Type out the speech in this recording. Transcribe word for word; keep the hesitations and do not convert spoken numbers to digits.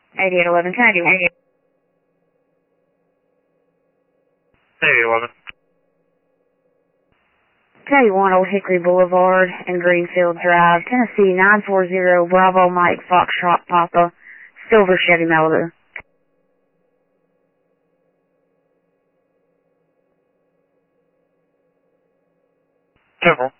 eighty-eight eleven, can I do one? eighty-eight eleven. Can I do one Old Hickory Boulevard and Greenfield Drive, Tennessee nine four zero Bravo Mike Foxtrot Papa, Silver Chevy Malibu. Temple.